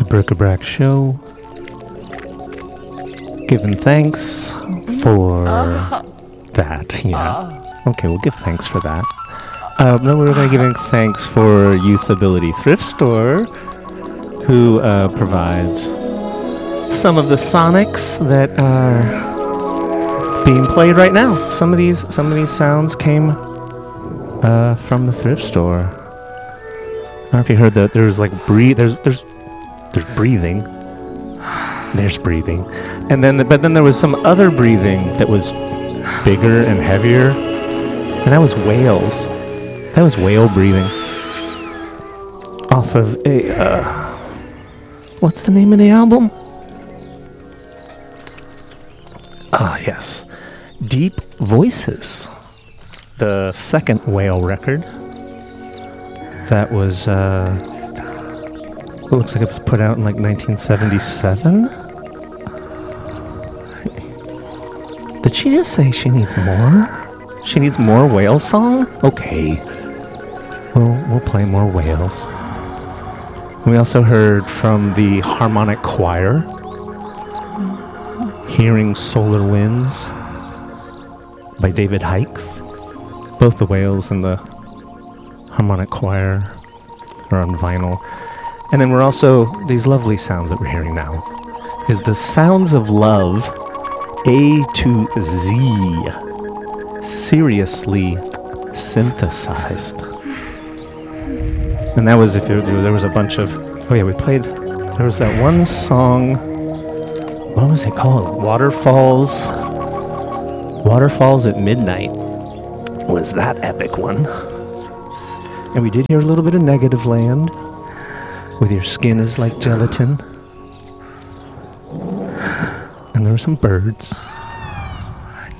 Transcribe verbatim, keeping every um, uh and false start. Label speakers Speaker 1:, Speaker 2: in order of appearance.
Speaker 1: Bric-a-Brac Show. Giving thanks for uh, that, yeah. Uh, okay, we'll give thanks for that. Um, then we're going to give thanks for Youth Ability Thrift Store, who uh, provides some of the sonics that are being played right now. Some of these, some of these sounds came uh, from the thrift store. I don't know if you heard that. There's like breathe. There's there's there's breathing. There's breathing, and then but then there was some other breathing that was bigger and heavier, and that was whales. That was whale breathing off of a uh, what's the name of the album? Ah, yes, Deep Voices, the second whale record. That was uh, it looks like it was put out in like nineteen seventy-seven. Did she just say she needs more? She needs more whale song? Okay. We'll, we'll play more whales. We also heard from the Harmonic Choir, Hearing Solar Winds by David Hikes. Both the whales and the Harmonic Choir are on vinyl. And then we're also, these lovely sounds that we're hearing now, is the Sounds of Love A to Z, seriously synthesized. And that was, if there, there was a bunch of, oh yeah, we played, there was that one song, what was it called? Waterfalls, Waterfalls at Midnight was that epic one. And we did hear a little bit of Negative Land, with Your Skin is Like Gelatin. And there were some birds.